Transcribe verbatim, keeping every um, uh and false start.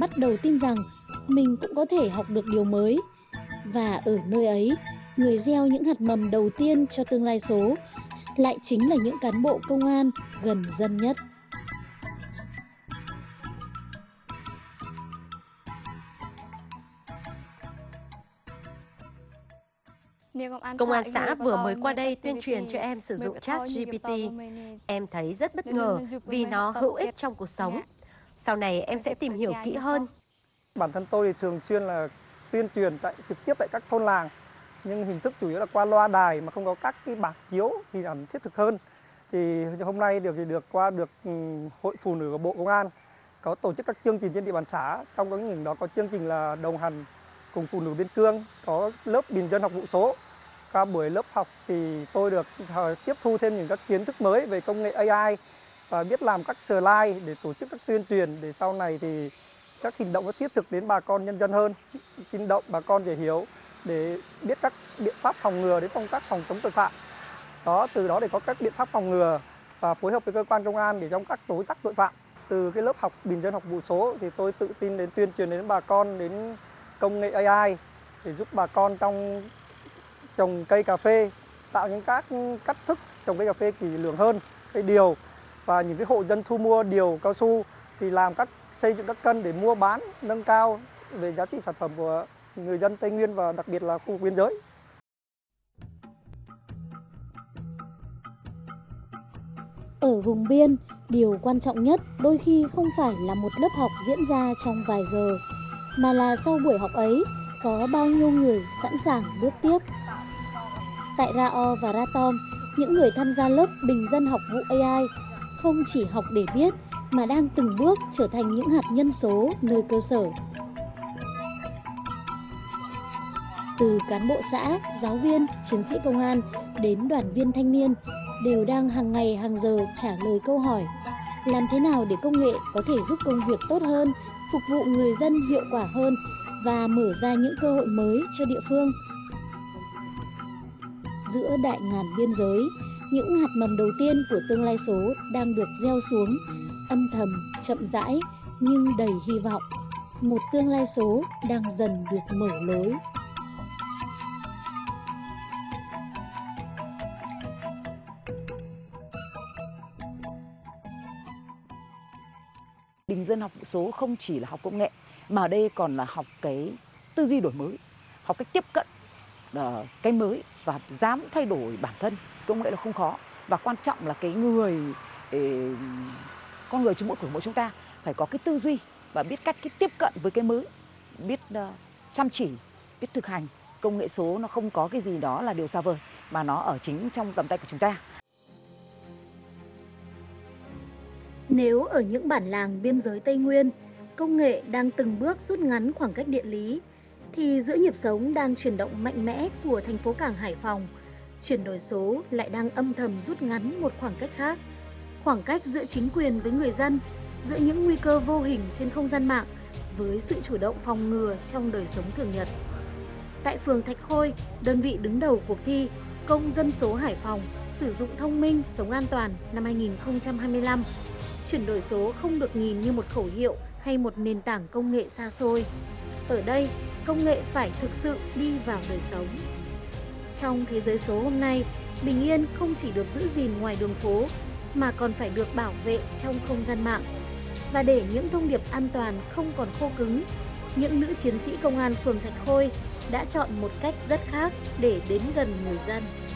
bắt đầu tin rằng mình cũng có thể học được điều mới. Và ở nơi ấy, người gieo những hạt mầm đầu tiên cho tương lai số lại chính là những cán bộ công an gần dân nhất. Công an xã vừa mới qua đây tuyên truyền cho em sử dụng ChatGPT. Em thấy rất bất ngờ vì nó hữu ích trong cuộc sống. Sau này em sẽ tìm hiểu kỹ hơn. Bản thân tôi thì thường xuyên là tuyên truyền tại trực tiếp tại các thôn làng, nhưng hình thức chủ yếu là qua loa đài mà không có các cái bảng chiếu hình ảnh thiết thực hơn. Thì hôm nay được thì được qua được Hội Phụ Nữ của Bộ Công an có tổ chức các chương trình trên địa bàn xã. Trong đó những đó có chương trình là đồng hành cùng phụ nữ biên cương, có lớp bình dân học vụ số. Qua buổi lớp học thì tôi được tiếp thu thêm những các kiến thức mới về công nghệ a i và biết làm các slide để tổ chức các tuyên truyền, để sau này thì các hành động nó thiết thực đến bà con nhân dân hơn, sinh động bà con dễ hiểu để biết các biện pháp phòng ngừa đến công tác phòng chống tội phạm. Đó, từ đó để có các biện pháp phòng ngừa và phối hợp với cơ quan công an để trong các tố giác tội phạm. Từ cái lớp học bình dân học vụ số thì tôi tự tin đến tuyên truyền đến bà con đến công nghệ a i để giúp bà con trong trồng cây cà phê, tạo những các cách thức trồng cây cà phê kỹ lưỡng hơn, cây điều, và những cái hộ dân thu mua điều cao su thì làm các xây dựng các cân để mua bán, nâng cao về giá trị sản phẩm của người dân Tây Nguyên và đặc biệt là khu vực biên giới. Ở vùng biên, điều quan trọng nhất đôi khi không phải là một lớp học diễn ra trong vài giờ, mà là sau buổi học ấy có bao nhiêu người sẵn sàng bước tiếp. Tại Rao và Ratom, những người tham gia lớp bình dân học vụ a i không chỉ học để biết mà đang từng bước trở thành những hạt nhân số nơi cơ sở. Từ cán bộ xã, giáo viên, chiến sĩ công an đến đoàn viên thanh niên đều đang hàng ngày hàng giờ trả lời câu hỏi: làm thế nào để công nghệ có thể giúp công việc tốt hơn, phục vụ người dân hiệu quả hơn và mở ra những cơ hội mới cho địa phương. Giữa đại ngàn biên giới, những hạt mầm đầu tiên của tương lai số đang được gieo xuống, âm thầm, chậm rãi nhưng đầy hy vọng. Một tương lai số đang dần được mở lối. Bình dân học vụ số không chỉ là học công nghệ, mà ở đây còn là học cái tư duy đổi mới, học cách tiếp cận uh, cái mới và dám thay đổi bản thân. Công nghệ là không khó, và quan trọng là cái người eh, con người trong mỗi của mỗi chúng ta phải có cái tư duy và biết cách cái tiếp cận với cái mới, biết uh, chăm chỉ, biết thực hành. Công nghệ số nó không có cái gì đó là điều xa vời, mà nó ở chính trong tầm tay của chúng ta. Nếu ở những bản làng biên giới Tây Nguyên, công nghệ đang từng bước rút ngắn khoảng cách địa lý, thì giữa nhịp sống đang chuyển động mạnh mẽ của thành phố cảng Hải Phòng, chuyển đổi số lại đang âm thầm rút ngắn một khoảng cách khác. Khoảng cách giữa chính quyền với người dân, giữa những nguy cơ vô hình trên không gian mạng với sự chủ động phòng ngừa trong đời sống thường nhật. Tại phường Thạch Khôi, đơn vị đứng đầu cuộc thi Công dân số Hải Phòng sử dụng thông minh sống an toàn năm hai nghìn không trăm hai mươi lăm, chuyển đổi số không được nhìn như một khẩu hiệu hay một nền tảng công nghệ xa xôi. Ở đây, công nghệ phải thực sự đi vào đời sống. Trong thế giới số hôm nay, bình yên không chỉ được giữ gìn ngoài đường phố, mà còn phải được bảo vệ trong không gian mạng. Và để những thông điệp an toàn không còn khô cứng, những nữ chiến sĩ công an phường Thạch Khôi đã chọn một cách rất khác để đến gần người dân.